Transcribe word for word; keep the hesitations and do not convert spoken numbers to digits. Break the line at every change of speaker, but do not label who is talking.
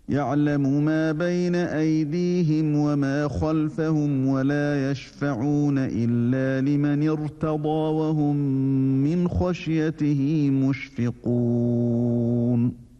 يعلم ما بين أيديهم وما خلفهم ولا يشفعون إلا لمن ارتضى وهم من خشيته مشفقون